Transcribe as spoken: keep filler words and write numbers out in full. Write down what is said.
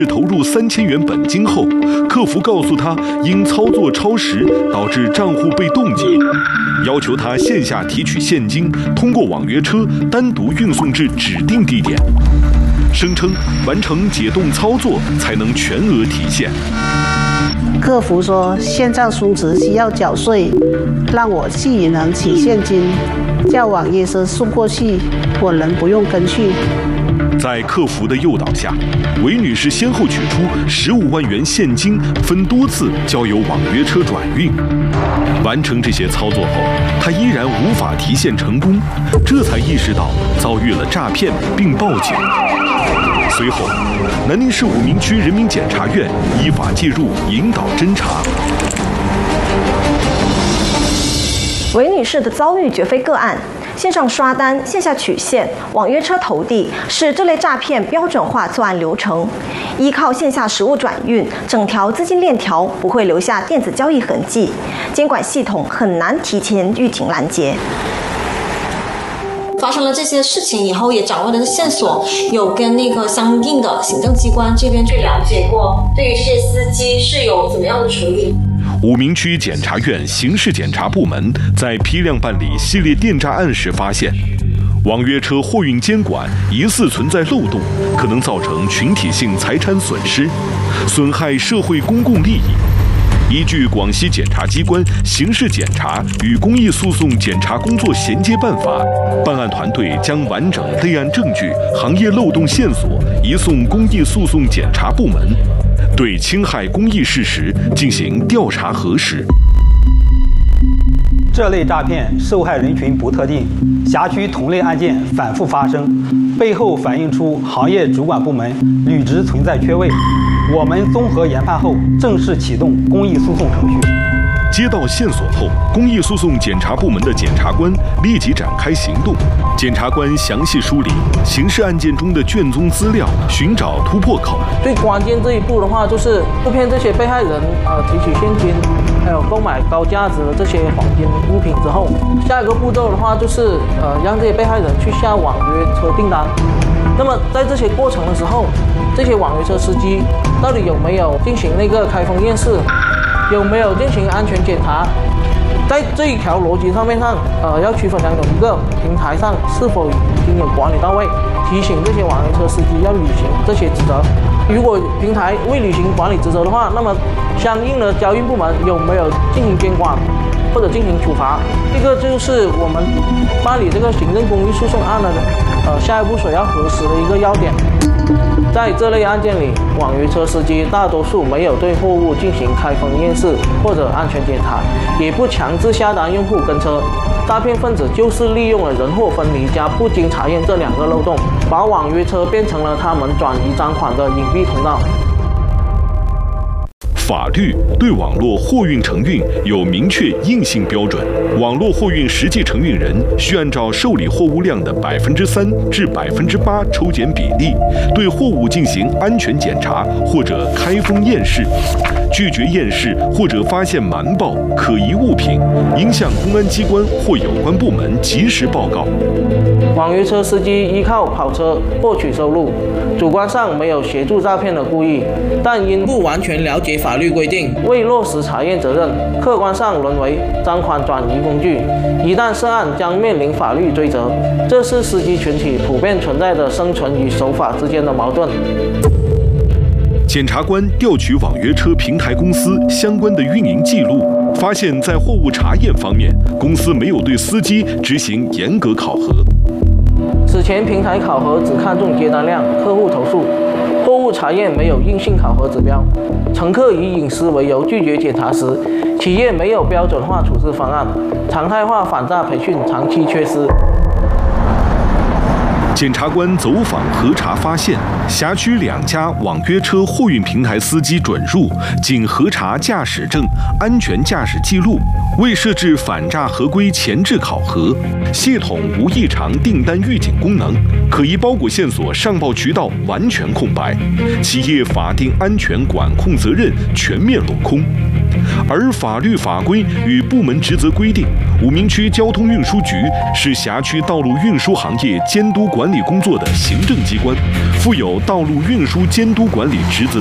投入三千元本金后，客服告诉他因操作超时导致账户被冻结，要求他线下提取现金，通过网约车单独运送至指定地点，声称完成解冻操作才能全额提现。 客服说线上充值需要缴税，让我既能取现金，叫网约车送过去，我能不用跟去。 在客服的诱导下，韦女士先后取出十五万元现金，分多次交由网约车转运。完成这些操作后，她依然无法提现成功，这才意识到遭遇了诈骗，并报警。随后，南宁市武鸣区人民检察院依法介入，引导侦查。 韦女士的遭遇绝非个案。线上刷单、线下取现、网约车投递是这类诈骗标准化作案流程。依靠线下实物转运，整条资金链条不会留下电子交易痕迹，监管系统很难提前预警拦截。 发生了这些事情以后，也掌握了线索，有跟那个相应的行政机关这边去了解过，对于这些司机是有怎么样的处理。 武鸣区检察院刑事检察部门在批量办理系列电诈案时发现，网约车货运监管疑似存在漏洞，可能造成群体性财产损失，损害社会公共利益。依据广西检察机关刑事检察与公益诉讼检察工作衔接办法，办案团队将完整类案证据、行业漏洞线索移送公益诉讼检察部门，对侵害公益事实进行调查核实。 这类诈骗受害人群不特定，辖区同类案件反复发生，背后反映出行业主管部门履职存在缺位。我们综合研判后，正式启动公益诉讼程序。 接到线索后，公益诉讼检察部门的检察官立即展开行动。检察官详细梳理刑事案件中的卷宗资料，寻找突破口。 最关键这一步的话，就是诱骗这些被害人呃提取现金，还有购买高价值的这些黄金物品之后，下一个步骤的话就是呃让这些被害人去下网约车订单。那么在这些过程的时候，这些网约车司机到底有没有进行那个开封验视？有没有进行安全检查？在这一条逻辑上面上，呃，要区分两种：一个平台上是否已经有管理到位，提醒这些网约车司机要履行这些职责；如果平台未履行管理职责的话，那么相应的交运部门有没有进行监管或者进行处罚？这个就是我们办理这个行政公益诉讼案的呃下一步所要核实的一个要点。在这类案件里，网约车司机大多数没有对货物进行开封验视或者安全检查，也不强制下单用户跟车。诈骗分子就是利用了人货分离加不经查验这两个漏洞，把网约车变成了他们转移赃款的隐蔽通道。 法律对网络货运承运有明确硬性标准，网络货运实际承运人需按照受理货物量的百分之三至百分之八抽检比例，对货物进行安全检查或者开封验视。拒绝验视或者发现瞒报可疑物品，应向公安机关或有关部门及时报告。 网约车司机依靠跑车获取收入，主观上没有协助诈骗的故意，但因不完全了解法律规定，未落实查验责任，客观上沦为赃款转移工具，一旦涉案将面临法律追责。这是司机群体普遍存在的生存与守法之间的矛盾。 检察官调取网约车平台公司相关的运营记录，发现在货物查验方面，公司没有对司机执行严格考核。 此前平台考核只看重接单量、客户投诉，货物查验没有硬性考核指标。乘客以隐私为由拒绝检查时，企业没有标准化处置方案，常态化反诈培训长期缺失。 检察官走访核查发现，辖区两家网约车货运平台司机准入仅核查驾驶证、安全驾驶记录，未设置反诈合规前置考核，系统无异常订单预警功能，可疑包裹线索上报渠道完全空白，企业法定安全管控责任全面落空。 而法律法规与部门职责规定，武鸣区交通运输局是辖区道路运输行业监督管理工作的行政机关，负有道路运输监督管理职责。